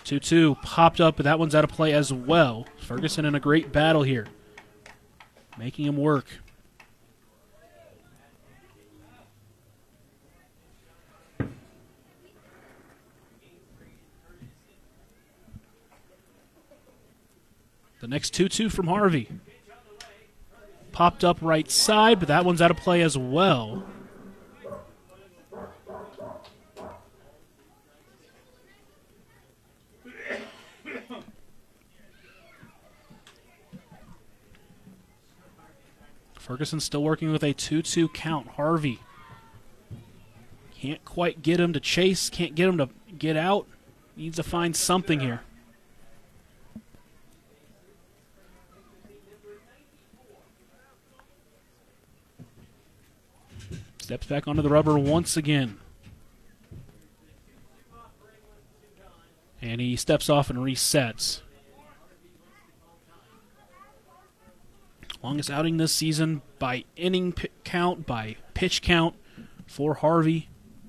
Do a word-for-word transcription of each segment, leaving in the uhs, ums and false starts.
two two popped up, but that one's out of play as well. Ferguson in a great battle here, making him work. The next two two from Harvey. Popped up right side, but that one's out of play as well. Ferguson still working with a two two count. Harvey can't quite get him to chase, can't get him to get out. Needs to find something here. Steps back onto the rubber once again. And he steps off and resets. Longest outing this season by inning p- count, by pitch count for Harvey.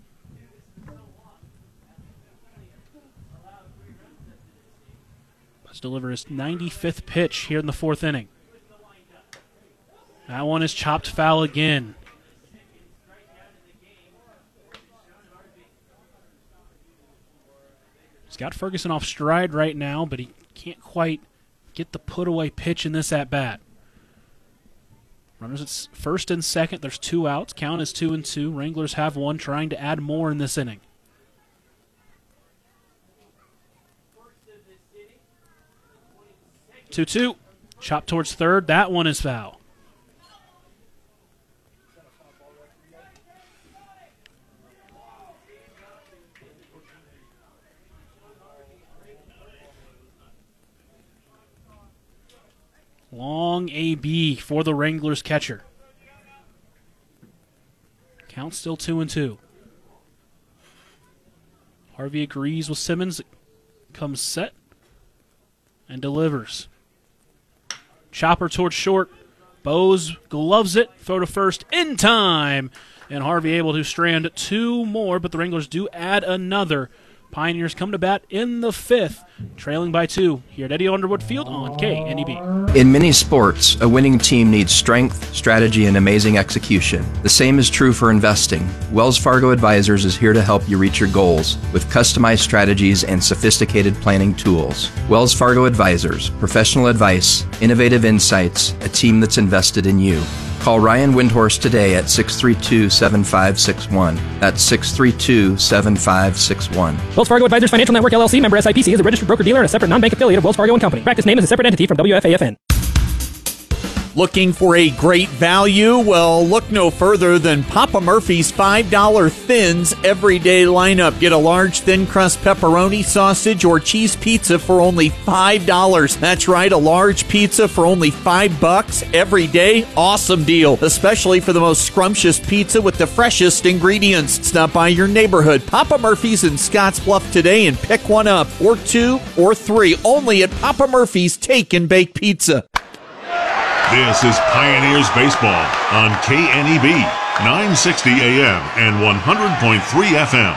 Let's deliver his ninety-fifth pitch here in the fourth inning. That one is chopped foul again. He's got Ferguson off stride right now, but he can't quite get the put-away pitch in this at-bat. Runners at first and second. There's two outs. Count is two and two. Wranglers have one, trying to add more in this inning. two two. Chop towards third. That one is foul. Long A B for the Wranglers catcher. Count still two and two. Harvey agrees with Simmons. Comes set and delivers. Chopper towards short. Bose gloves it. Throw to first in time. And Harvey able to strand two more, but the Wranglers do add another. Pioneers come to bat in the fifth, trailing by two here at Eddie Underwood Field on K N E B. In many sports, a winning team needs strength, strategy, and amazing execution. The same is true for investing. Wells Fargo Advisors is here to help you reach your goals with customized strategies and sophisticated planning tools. Wells Fargo Advisors, professional advice, innovative insights, a team that's invested in you. Call Ryan Windhorst today at six three two, seven five six one. That's six three two, seven five six one. Wells Fargo Advisors Financial Network L L C, member S I P C, is a registered broker-dealer and a separate non-bank affiliate of Wells Fargo and Company. Practice name is a separate entity from W F A F N. Looking for a great value? Well, look no further than Papa Murphy's five dollar Thins everyday lineup. Get a large thin crust pepperoni, sausage, or cheese pizza for only five dollars. That's right, a large pizza for only five bucks every day. Awesome deal, especially for the most scrumptious pizza with the freshest ingredients. Stop by your neighborhood Papa Murphy's in Scottsbluff today and pick one up, or two, or three, only at Papa Murphy's Take and Bake Pizza. This is Pioneers Baseball on K N E B, nine sixty A M and one hundred point three F M.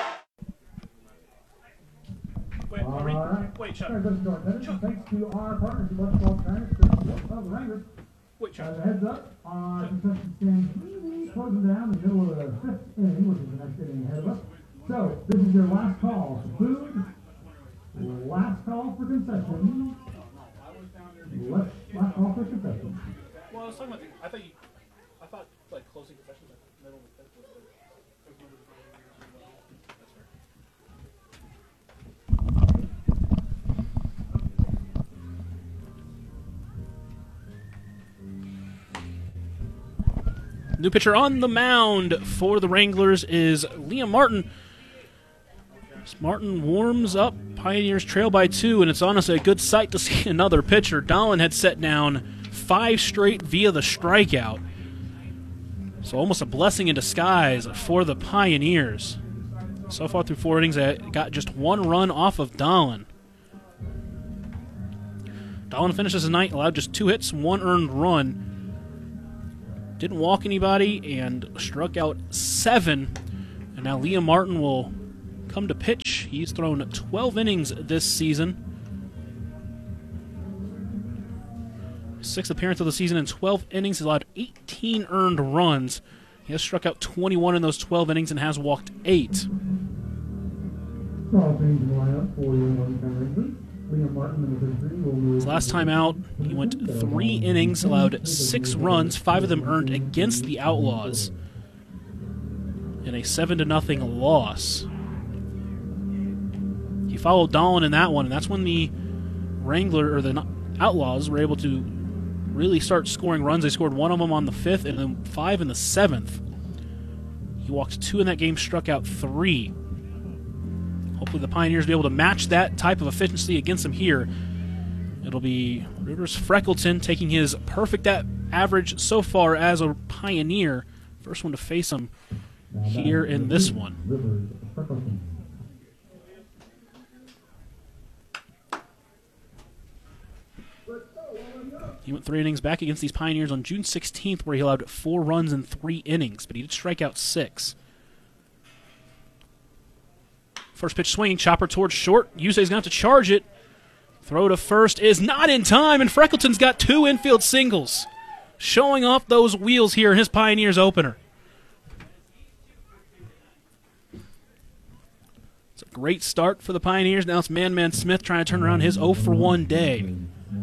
Wait, wait, wait, Chuck. Chuck. Thanks to our partners at West Ball Parents of the Wranglers. Wait, Chuck. As a heads up, uh, concession stand closing down in the middle of the fifth inning, which is the next inning ahead of us. So, this is your last call for food, last call for concessions. Last, last call for concessions. Well, I was talking about, I thought you, I thought, like, closing concessions at the middle of the fifth was That's fair. New pitcher on the mound for the Wranglers is Liam Martin. Martin warms up. Pioneers trail by two, and it's honestly a good sight to see another pitcher. Dahlin had set down five straight via the strikeout. So almost a blessing in disguise for the Pioneers. So far through four innings, they got just one run off of Dahlin. Dahlin finishes the night, allowed just two hits, one earned run. Didn't walk anybody and struck out seven. And now Liam Martin will come to pitch. He's thrown twelve innings this season. Sixth appearance of the season in twelve innings. He's allowed eighteen earned runs. He has struck out twenty-one in those twelve innings and has walked eight. His last time out, he went three innings, allowed six runs, five of them earned against the Outlaws, in a seven to nothing loss. He followed Dahlin in that one, and that's when the Wrangler or the Outlaws were able to really start scoring runs. They scored one of them on the fifth and then five in the seventh. He walked two in that game, struck out three. Hopefully the Pioneers will be able to match that type of efficiency against them here. It'll be Rivers Freckleton taking his perfect average so far as a Pioneer. First one to face him here in this one. He went three innings back against these Pioneers on June sixteenth, where he allowed four runs in three innings, but he did strike out six. First pitch swinging, chopper towards short. Yusei's going to have to charge it. Throw to first is not in time, and Freckleton's got two infield singles, showing off those wheels here in his Pioneers opener. It's a great start for the Pioneers. Now it's Man Man Smith trying to turn around his oh for one day.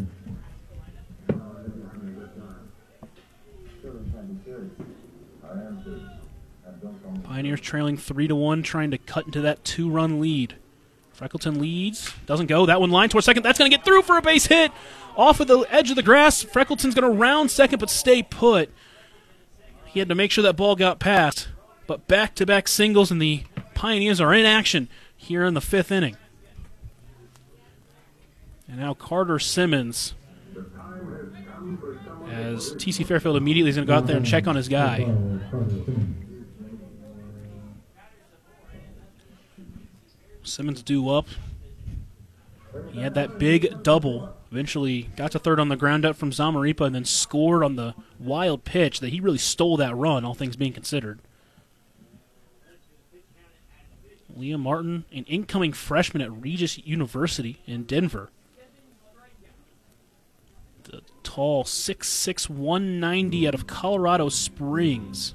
Pioneers trailing three to one, trying to cut into that two-run lead. Freckleton leads, doesn't go. That one line towards second. That's going to get through for a base hit. Off of the edge of the grass. Freckleton's going to round second but stay put. He had to make sure that ball got past. But back-to-back singles, and the Pioneers are in action here in the fifth inning. And now Carter Simmons, as T C Fairfield immediately is going to go out there and check on his guy. Simmons due up. He had that big double. Eventually got to third on the ground out from Zamaripa and then scored on the wild pitch that he really stole that run, all things being considered. Liam Martin, an incoming freshman at Regis University in Denver. The tall six six, one ninety out of Colorado Springs.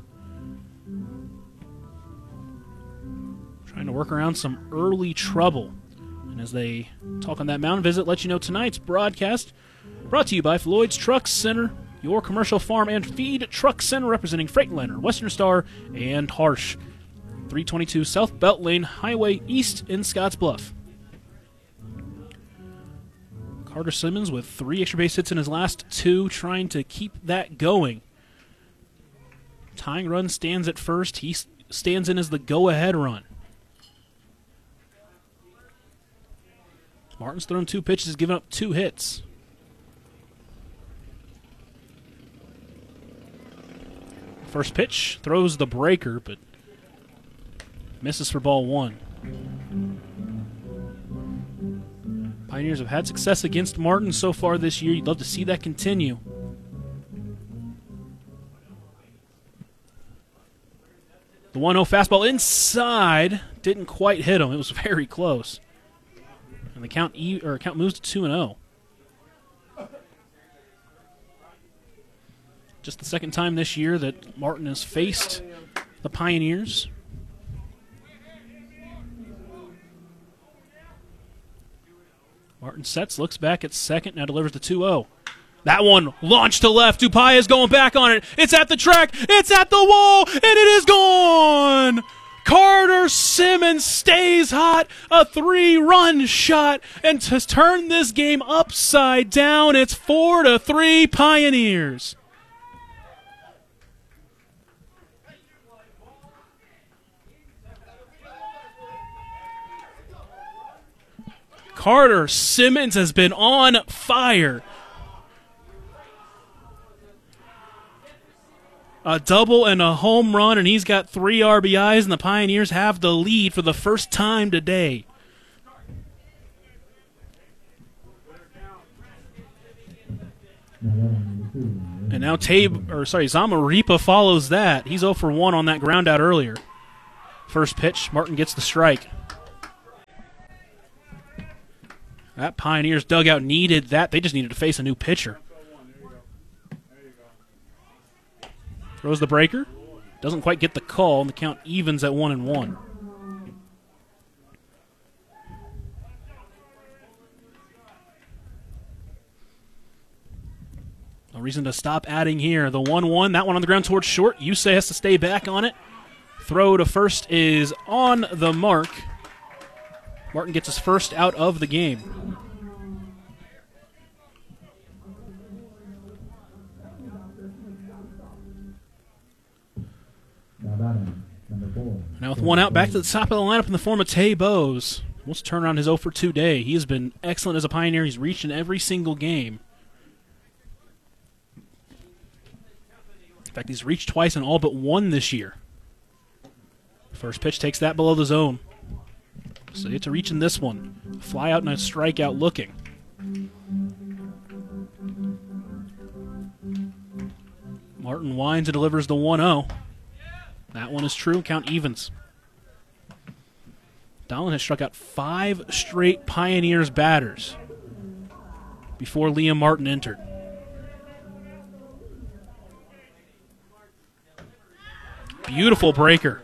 Trying to work around some early trouble. And as they talk on that mound visit, let you know tonight's broadcast brought to you by Floyd's Truck Center, your commercial farm and feed truck center representing Freightliner, Western Star, and Harsh. three twenty-two South Belt Lane Highway East in Scottsbluff. Carter Simmons with three extra base hits in his last two, trying to keep that going. Tying run stands at first. He stands in as the go-ahead run. Martin's thrown two pitches, has given up two hits. First pitch, throws the breaker, but misses for ball one. Pioneers have had success against Martin so far this year. You'd love to see that continue. The one oh fastball inside didn't quite hit him. It was very close. And the count e or count moves to two and oh. Just the second time this year that Martin has faced the Pioneers. Martin sets, looks back at second, now delivers the two oh. That one launched to left. Dupai is going back on it. It's at the track. It's at the wall, and it is gone. Carter Simmons stays hot, a three-run shot, and to turn this game upside down, it's four to three Pioneers. Carter Simmons has been on fire. A double and a home run, and he's got three R B Is, and the Pioneers have the lead for the first time today. And now Tabe, or sorry, Zamaripa follows that. He's oh for one on that ground out earlier. First pitch, Martin gets the strike. That Pioneers dugout needed that. They just needed to face a new pitcher. Throws the breaker. Doesn't quite get the call, and the count evens at one and one. No reason to stop adding here. The one one, that one on the ground towards short. Yusei has to stay back on it. Throw to first is on the mark. Martin gets his first out of the game. Now with one out, back to the top of the lineup in the form of Tay Bowes. Wants to turn around his oh for two day. He has been excellent as a Pioneer. He's reached in every single game. In fact, he's reached twice and all but one this year. First pitch takes that below the zone. So you get to reach in this one. Fly out and a strikeout looking. Martin winds and delivers the one oh. That one is true. Count evens. Dahlen has struck out five straight Pioneers batters before Liam Martin entered. Beautiful breaker.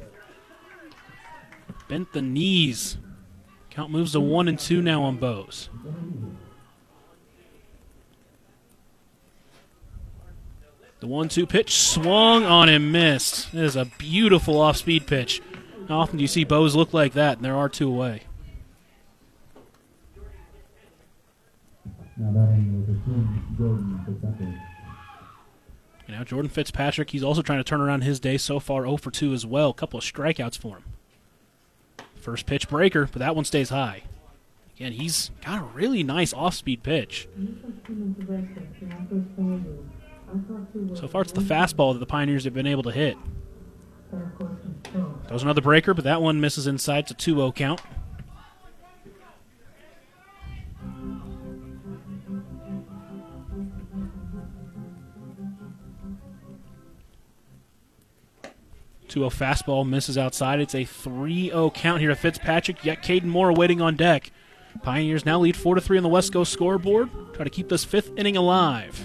Bent the knees. Count moves to one and two now on Bowes. The one two pitch swung on and missed. It is a beautiful off-speed pitch. How often do you see Bowes look like that? And there are two away. Now batting with the Jordan Fitzpatrick. And now Jordan Fitzpatrick, he's also trying to turn around his day so far, oh for two as well. A couple of strikeouts for him. First pitch breaker, but that one stays high. Again, he's got a really nice off-speed pitch. So far it's the fastball that the Pioneers have been able to hit. That was another breaker, but that one misses inside. It's a two oh count. two oh fastball misses outside. It's a three oh count here to Fitzpatrick, yet Caden Moore waiting on deck. Pioneers now lead four to three on the West Coast scoreboard. Try to keep this fifth inning alive.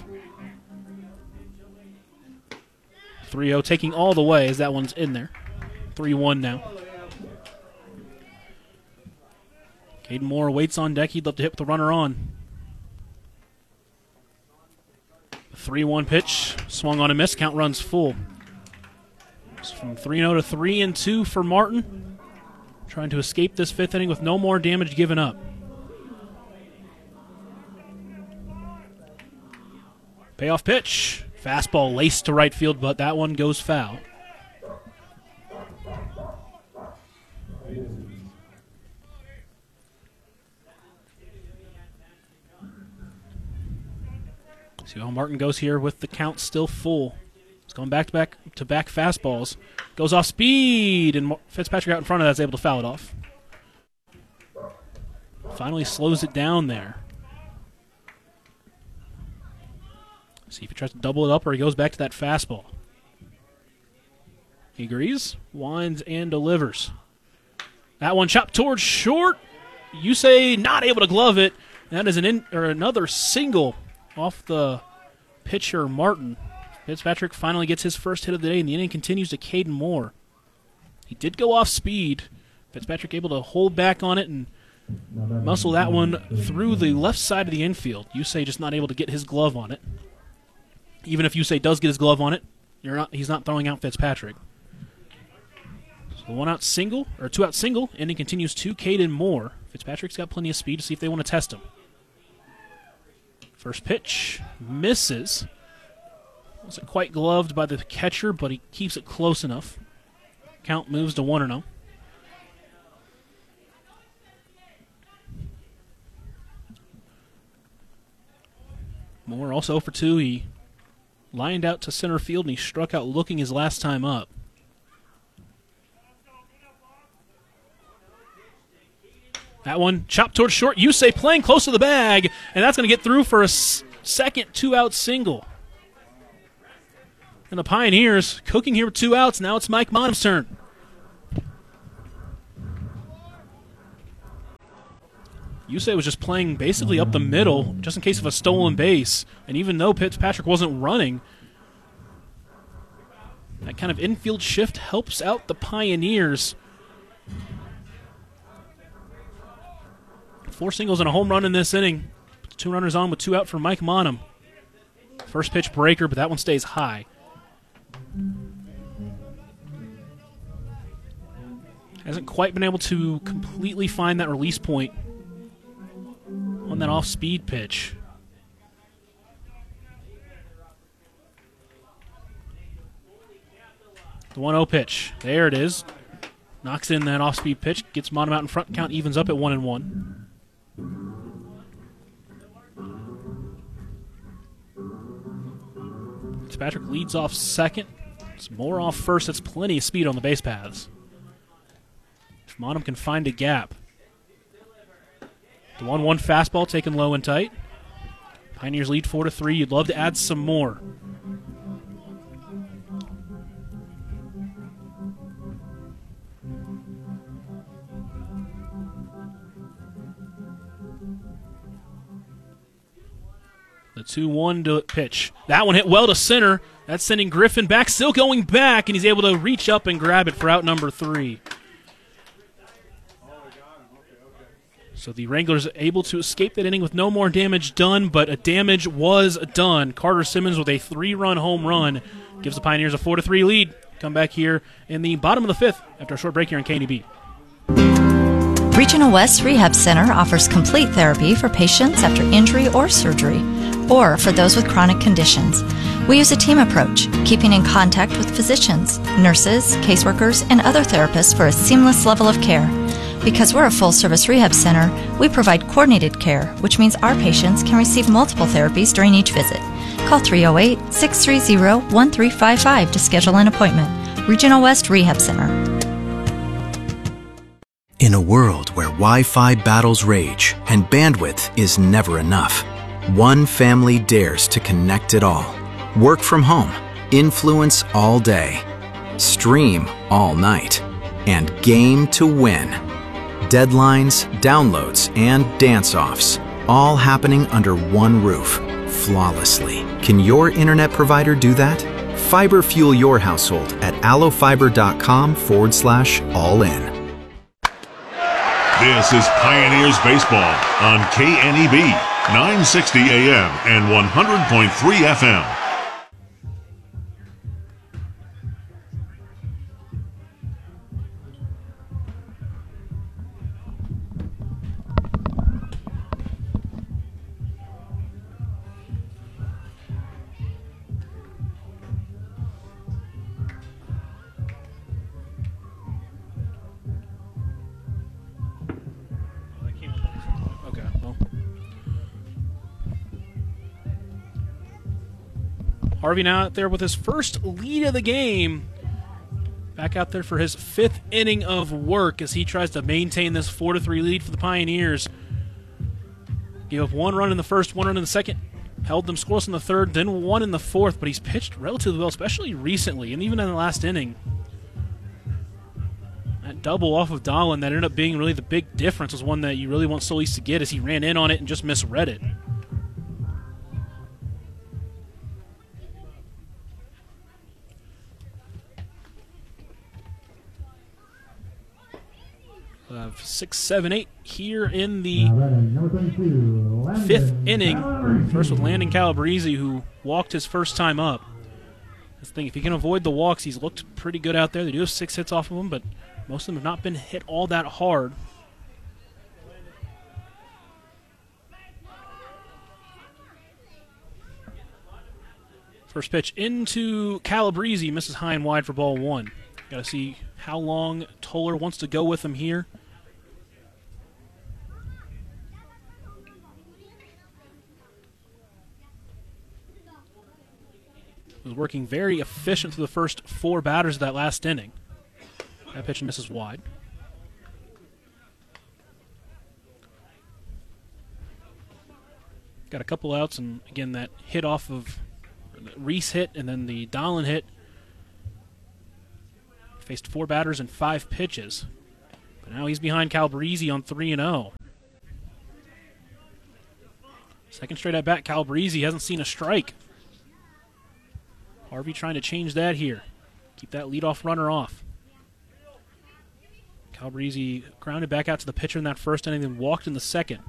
three oh taking all the way as that one's in there. three one now. Caden Moore waits on deck. He'd love to hit with the runner on. three one pitch. Swung on a miss. Count runs full. It's from three oh to three and two for Martin. Trying to escape this fifth inning with no more damage given up. Payoff pitch. Fastball laced to right field, but that one goes foul. See how Martin goes here with the count still full. He's going back to back to back fastballs. Goes off speed, and Fitzpatrick out in front of that is able to foul it off. Finally slows it down there. See if he tries to double it up or he goes back to that fastball. He agrees, winds and delivers. That one chopped towards short. Yusei not able to glove it. That is an in, or another single off the pitcher Martin. Fitzpatrick finally gets his first hit of the day, and the inning continues to Caden Moore. He did go off speed. Fitzpatrick able to hold back on it and muscle that one through the left side of the infield. Yusei just not able to get his glove on it. Even if Yusei does get his glove on it, you're not, he's not throwing out Fitzpatrick. So one out single, or two out single, inning continues to Caden Moore. Fitzpatrick's got plenty of speed to see if they want to test him. First pitch misses. Wasn't quite gloved by the catcher, but he keeps it close enough. Count moves to one and oh. Moore also oh for two. He lined out to center field, and he struck out looking his last time up. That one chopped towards short. Yusei playing close to the bag, and that's going to get through for a s- second two-out single. And the Pioneers cooking here with two outs. Now it's Mike Monham's turn. Yusei was just playing basically up the middle just in case of a stolen base. And even though Fitzpatrick wasn't running, that kind of infield shift helps out the Pioneers. Four singles and a home run in this inning. Two runners on with two out for Mike Monum. First pitch breaker, but that one stays high. Hasn't quite been able to completely find that release point on that off-speed pitch. The one oh pitch. There it is. Knocks in that off-speed pitch. Gets Monum out in front. Count evens up at one and one. Fitzpatrick leads off second. It's more off first. That's plenty of speed on the base paths. If Monum can find a gap. The one one fastball taken low and tight. Pioneers lead four to three. You'd love to add some more. The two one to pitch. That one hit well to center. That's sending Griffin back. Still going back, and he's able to reach up and grab it for out number three. So the Wranglers able to escape that inning with no more damage done, but a damage was done. Carter Simmons with a three-run home run gives the Pioneers a four to three lead. Come back here in the bottom of the fifth after a short break here on K N E B. Regional West Rehab Center offers complete therapy for patients after injury or surgery, or for those with chronic conditions. We use a team approach, keeping in contact with physicians, nurses, caseworkers, and other therapists for a seamless level of care. Because we're a full-service rehab center, we provide coordinated care, which means our patients can receive multiple therapies during each visit. Call three oh eight, six three zero, one three five five to schedule an appointment. Regional West Rehab Center. In a world where Wi-Fi battles rage and bandwidth is never enough, one family dares to connect it all. Work from home, influence all day, stream all night, and game to win. Deadlines, downloads, and dance-offs, all happening under one roof, flawlessly. Can your internet provider do that? Fiber fuel your household at allofiber.com forward slash all in. This is Pioneers Baseball on K N E B, nine sixty A M and one hundred point three F M. Harvey now out there with his first lead of the game. Back out there for his fifth inning of work as he tries to maintain this four to three lead for the Pioneers. Gave up one run in the first, one run in the second. Held them scoreless in the third, then one in the fourth, but he's pitched relatively well, especially recently, and even in the last inning. That double off of Dahlin that ended up being really the big difference was one that you really want Solis to get as he ran in on it and just misread it. Uh, six, seven, eight here in the fifth inning. First with Landon Calabrese, who walked his first time up. That's the thing, if he can avoid the walks, he's looked pretty good out there. They do have six hits off of him, but most of them have not been hit all that hard. First pitch into Calabrese, misses high and wide for ball one. Got to see how long Toller wants to go with him here. Was working very efficient through the first four batters of that last inning. That pitch misses wide. Got a couple outs, and again that hit off of Reese hit, and then the Dahlin hit. Faced four batters and five pitches. But now he's behind Calabrese on three and oh. Second straight at bat, Calabrese hasn't seen a strike. Harvey trying to change that here. Keep that leadoff runner off. Calabrese grounded back out to the pitcher in that first inning, then walked in the second.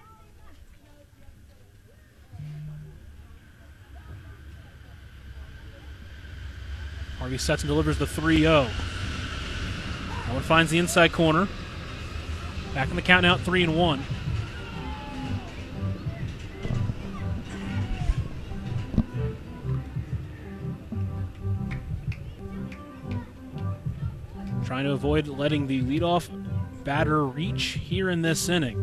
Harvey sets and delivers the three oh. That one finds the inside corner. Back in the count now, three and one. Trying to avoid letting the leadoff batter reach here in this inning.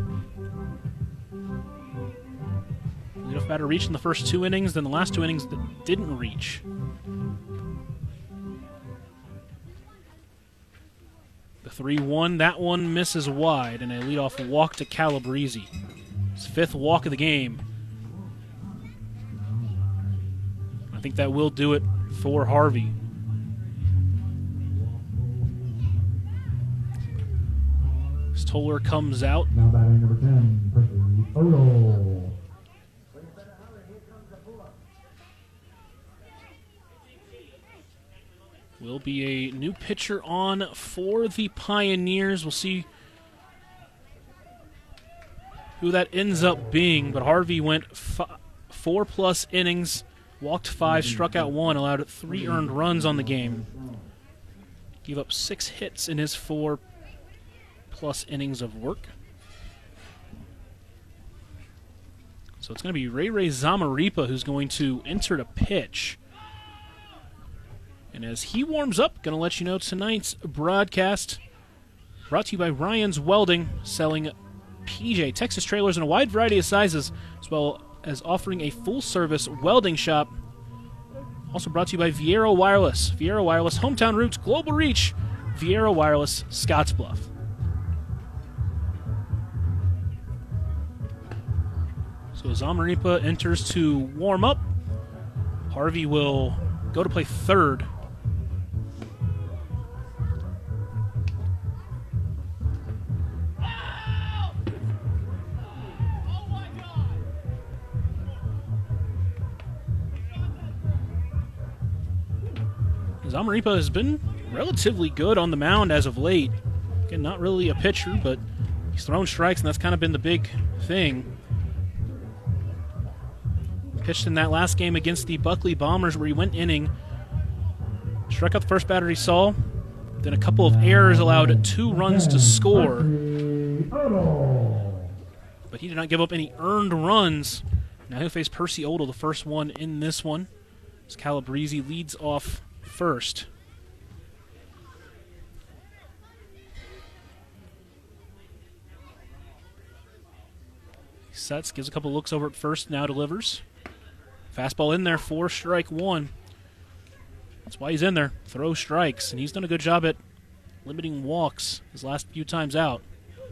Leadoff batter reached in the first two innings, then the last two innings that didn't reach. The three one, that one misses wide, and a leadoff walk to Calabrese. His fifth walk of the game. I think that will do it for Harvey. Toller comes out. Now batting number ten, Percy Odell. Will be a new pitcher on for the Pioneers. We'll see who that ends up being, but Harvey went f four plus innings, walked five, struck out one, allowed three earned runs on the game. Gave up six hits in his four plus innings of work. So it's going to be Ray Ray Zamarripa who's going to enter to pitch. And as he warms up, going to let you know tonight's broadcast brought to you by Ryan's Welding, selling P J Texas trailers in a wide variety of sizes, as well as offering a full-service welding shop. Also brought to you by Viera Wireless. Viera Wireless, hometown roots, global reach. Viera Wireless, Scottsbluff. So Zamarripa enters to warm up. Harvey will go to play third. Zamarripa has been relatively good on the mound as of late. Again, not really a pitcher, but he's thrown strikes, and that's kind of been the big thing. Pitched in that last game against the Buckley Bombers where he went inning, struck out the first batter he saw, then a couple of errors allowed two runs to score. But he did not give up any earned runs. Now he'll face Percy Odell, the first one in this one, as Calabrese leads off first. He sets, gives a couple looks over at first, now delivers. Fastball in there, four strike one. That's why he's in there. Throw strikes, and he's done a good job at limiting walks his last few times out.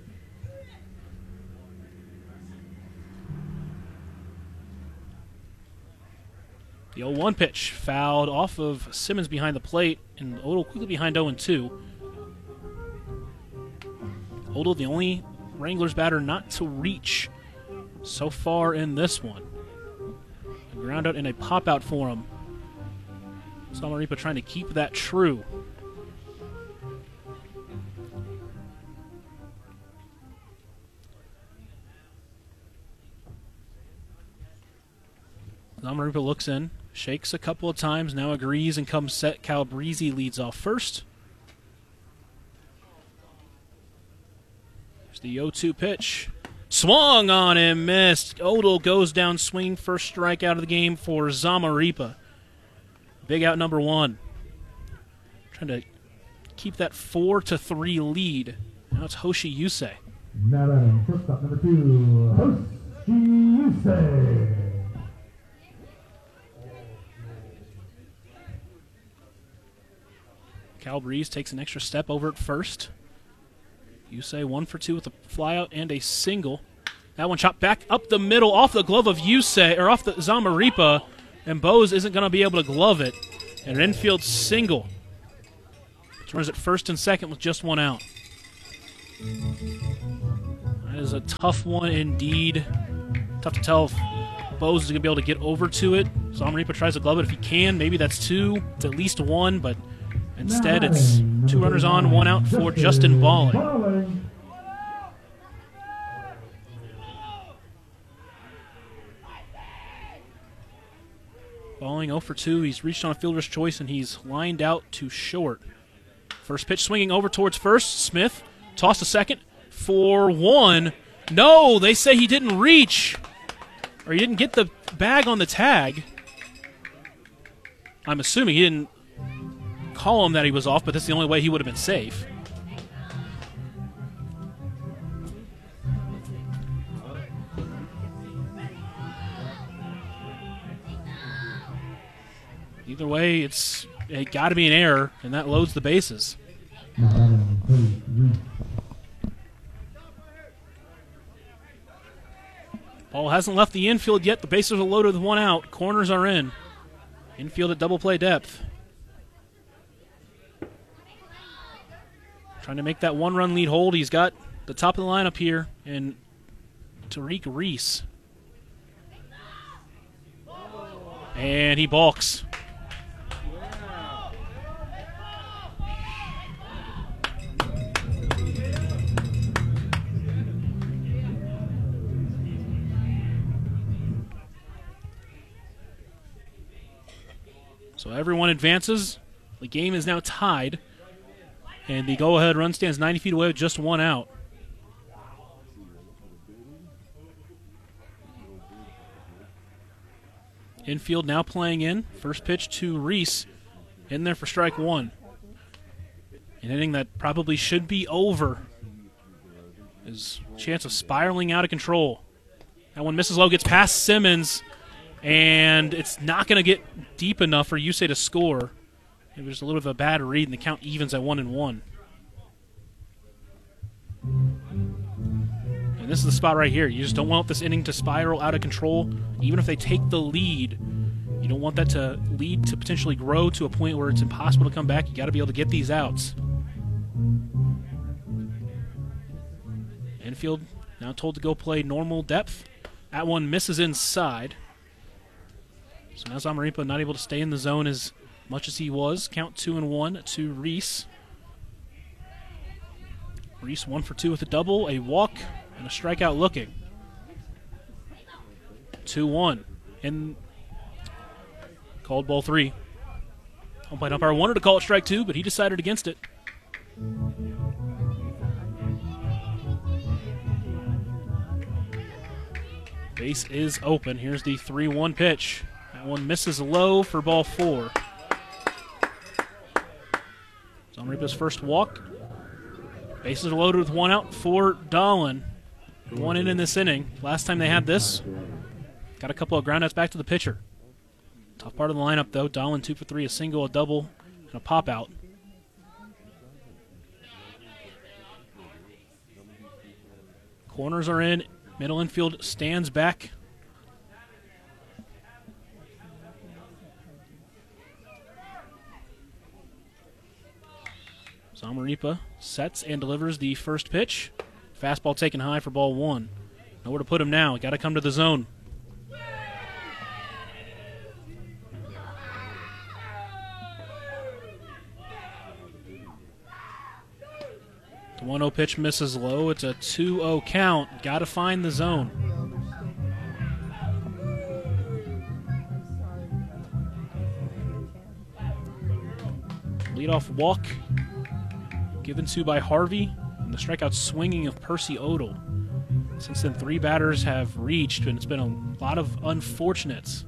The oh one pitch fouled off of Simmons behind the plate, and Odell quickly behind oh and two. Odell, the only Wranglers batter not to reach so far in this one. A ground out and a pop out for him. Zamarripa trying to keep that true. Zamarripa looks in, shakes a couple of times, now agrees and comes set. Calabrese leads off first. There's the oh two pitch. Swung on and missed. Odell goes down swinging, first strikeout of the game for Zamarripa. Big out number one. Trying to keep that four to three lead. Now it's Hoshi Yusei. Now batting, shortstop number two, Hoshi Yusei. Calabrese takes an extra step over at first. Yusei one for two with a flyout and a single. That one chopped back up the middle off the glove of Yusei, or off the Zamarripa, and Bose isn't going to be able to glove it. And an infield single. Runners at first and second with just one out. That is a tough one indeed. Tough to tell if Bose is going to be able to get over to it. Zamarripa tries to glove it if he can. Maybe that's two. It's at least one, but instead it's two runners on, one out for Justin Balling. Balling oh for two. He's reached on a fielder's choice, and he's lined out to short. First pitch swinging over towards first. Smith tossed to second for one. No, they say he didn't reach, or he didn't get the bag on the tag. I'm assuming he didn't call him that he was off, but that's the only way he would have been safe. Either way, it's it got to be an error, and that loads the bases. Ball hasn't left the infield yet. The bases are loaded with one out. Corners are in. Infield at double play depth. Trying to make that one-run lead hold. He's got the top of the lineup here, and Tariq Reese. And he balks. So everyone advances. The game is now tied. And the go-ahead run stands ninety feet away with just one out. Infield now playing in. First pitch to Reese. In there for strike one. An inning that probably should be over. His chance of spiraling out of control. That one misses low, gets past Simmons. And it's not going to get deep enough for Yusei to score. It was a little bit of a bad read, and the count evens at one and one. And this is the spot right here. You just don't want this inning to spiral out of control. Even if they take the lead, you don't want that to lead to potentially grow to a point where it's impossible to come back. You got to be able to get these outs. Infield now told to go play normal depth. That one misses inside. So now Zamarripa not able to stay in the zone as much as he was. Count two and one to Reese. Reese one for two with a double, a walk, and a strikeout looking. two one. And called ball three. Home plate umpire wanted to call it strike two, but he decided against it. Base is open. Here's the three one pitch. That one misses low for ball four. Zamarripa's first walk. Bases are loaded with one out for Dahlin. One in in this inning. Last time they had this, got a couple of groundouts back to the pitcher. Tough part of the lineup, though. Dahlin two for three, a single, a double, and a pop out. Corners are in. Middle infield stands back. Zamarripa sets and delivers the first pitch. Fastball taken high for ball one. Nowhere to put him now. Got to come to the zone. The one oh pitch misses low. It's a two oh count. Got to find the zone. Leadoff walk given to by Harvey, and the strikeout swinging of Percy Odell. Since then, three batters have reached, and it's been a lot of unfortunates.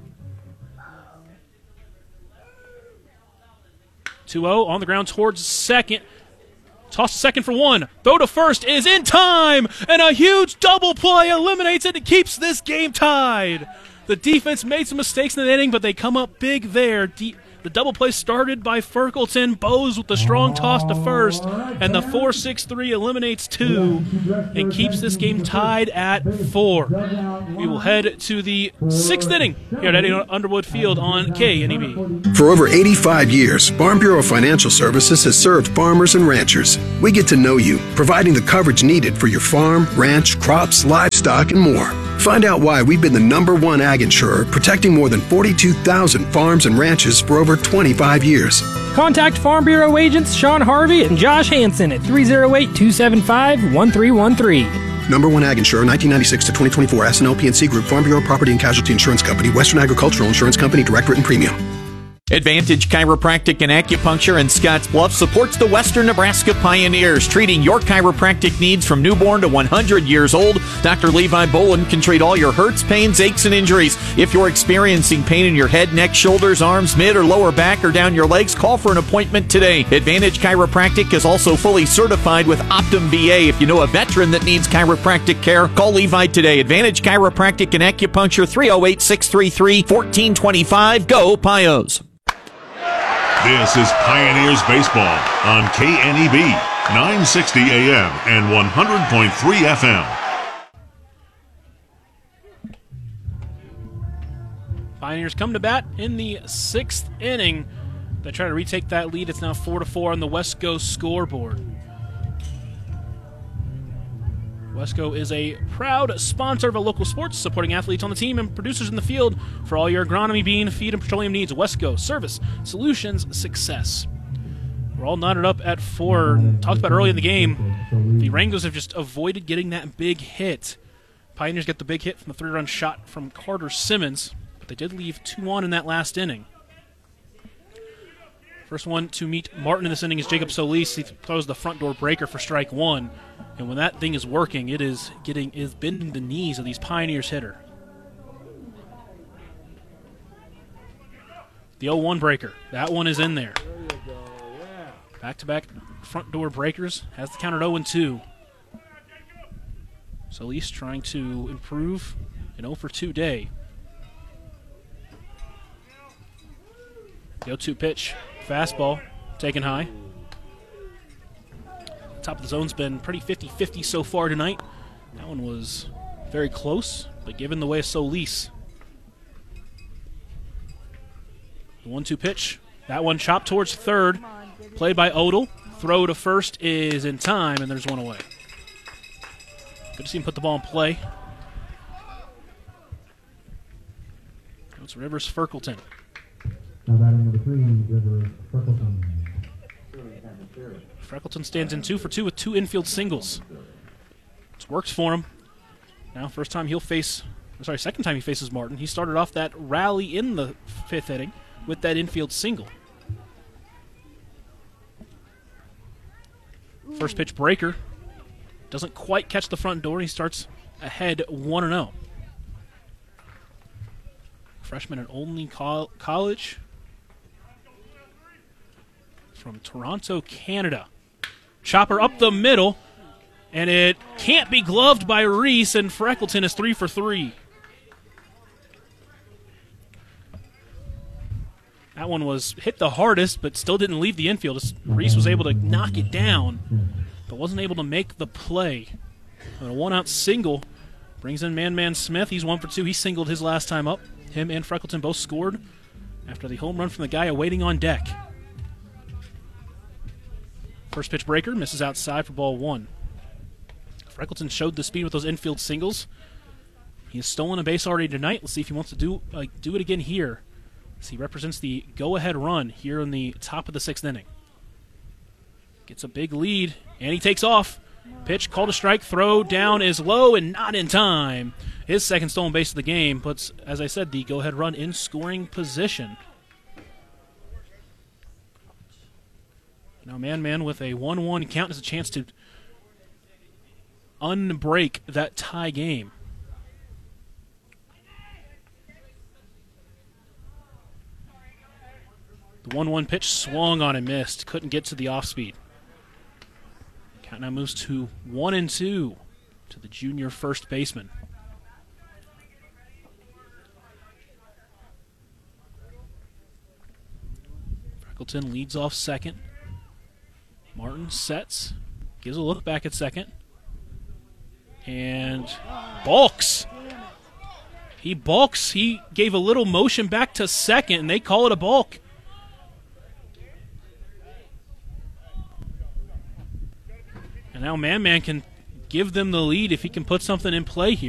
two oh on the ground towards second. Toss to second for one. Throw to first is in time, and a huge double play eliminates it and keeps this game tied. The defense made some mistakes in the inning, but they come up big there. De- the double play started by Ferkelton. Bose with the strong toss to first, and the four six three eliminates two and keeps this game tied at four. We will head to the sixth inning here at Eddie Underwood Field on K N E B. For over eighty-five years, Farm Bureau Financial Services has served farmers and ranchers. We get to know you, providing the coverage needed for your farm, ranch, crops, livestock, and more. Find out why we've been the number one ag insurer, protecting more than forty-two thousand farms and ranches for over twenty-five years. Contact Farm Bureau agents Sean Harvey and Josh Hansen at three oh eight, two seven five, one three one three. Number one ag insurer, nineteen ninety-six to twenty twenty-four, S and L P and C Group, Farm Bureau Property and Casualty Insurance Company, Western Agricultural Insurance Company, direct written premium. Advantage Chiropractic and Acupuncture in Scottsbluff supports the Western Nebraska Pioneers, treating your chiropractic needs from newborn to one hundred years old. Doctor Levi Boland can treat all your hurts, pains, aches, and injuries. If you're experiencing pain in your head, neck, shoulders, arms, mid, or lower back, or down your legs, call for an appointment today. Advantage Chiropractic is also fully certified with Optum V A. If you know a veteran that needs chiropractic care, call Levi today. Advantage Chiropractic and Acupuncture, three oh eight, six three three, one four two five. Go Pios! This is Pioneers Baseball on K N E B, nine sixty A M and one hundred point three F M. Pioneers come to bat in the sixth inning. They try to retake that lead. It's now four to four on the Wesco scoreboard. Wesco is a proud sponsor of a local sports, supporting athletes on the team and producers in the field for all your agronomy, bean, feed, and petroleum needs. Wesco, service, solutions, success. We're all knotted up at four. Talked about early in the game, the Wranglers have just avoided getting that big hit. Pioneers get the big hit from the three-run shot from Carter Simmons, but they did leave two on in that last inning. First one to meet Martin in this inning is Jacob Solis. He throws the front door breaker for strike one. And when that thing is working, it is getting is bending the knees of these Pioneers hitter. The oh one breaker. That one is in there. Back-to-back front door breakers. Has the count at oh and two. Solis trying to improve an oh for two day. The oh two pitch. Fastball, taken high. Top of the zone's been pretty fifty-fifty so far tonight. That one was very close, but given the way of Solis. The one two pitch. That one chopped towards third. Played by Odell. Throw to first is in time, and there's one away. Good to see him put the ball in play. It's Rivers Ferkelton. Now batting number three, Rivers Freckleton. Freckleton stands in two for two with two infield singles. It's works for him. Now, first time he'll face, sorry, second time he faces Martin. He started off that rally in the fifth inning with that infield single. First pitch breaker. Doesn't quite catch the front door. He starts ahead one and oh. Freshman at Olney Col- College. From Toronto, Canada. Chopper up the middle, and it can't be gloved by Reese, and Freckleton is three for three. That one was hit the hardest, but still didn't leave the infield. Reese was able to knock it down, but wasn't able to make the play. And a one-out single brings in Man-Man Smith. He's one for two. He singled his last time up. Him and Freckleton both scored after the home run from the guy awaiting on deck. First pitch breaker misses outside for ball one. Freckleton showed the speed with those infield singles. He has stolen a base already tonight. Let's see if he wants to do uh, do it again here. As he represents the go-ahead run here in the top of the sixth inning. Gets a big lead, and he takes off. Pitch, called a strike, throw down is low and not in time. His second stolen base of the game puts, as I said, the go-ahead run in scoring position. Now Man-Man with a one one count has a chance to unbreak that tie game. The one one pitch swung on and missed. Couldn't get to the off-speed. Count now moves to one and two to the junior first baseman. Freckleton leads off second. Martin sets, gives a look back at second, and balks. He balks. He gave a little motion back to second, and they call it a balk. And now Man-Man can give them the lead if he can put something in play here.